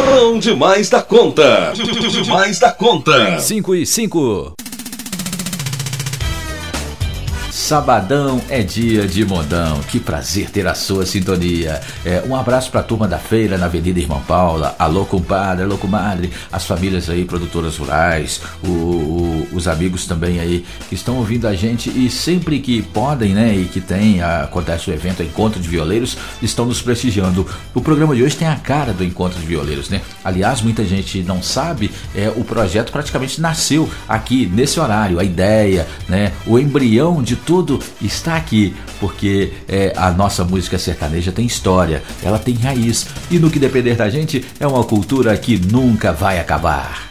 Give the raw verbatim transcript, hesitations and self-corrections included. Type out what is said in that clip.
Bom demais da conta. Demais da conta. cinco e cinco. Sabadão é dia de modão, que prazer ter a sua sintonia. É, um abraço para a turma da feira na Avenida Irmã Paula, alô compadre, alô comadre, as famílias aí, produtoras rurais, o, o, os amigos também aí que estão ouvindo a gente e sempre que podem, né, e que tem, acontece o evento Encontro de Violeiros, estão nos prestigiando. O programa de hoje tem a cara do Encontro de Violeiros, né? Aliás, muita gente não sabe, é, o projeto praticamente nasceu aqui nesse horário, a ideia, né, o embrião de tudo está aqui, porque é, a nossa música sertaneja tem história, ela tem raiz, e no que depender da gente, é uma cultura que nunca vai acabar.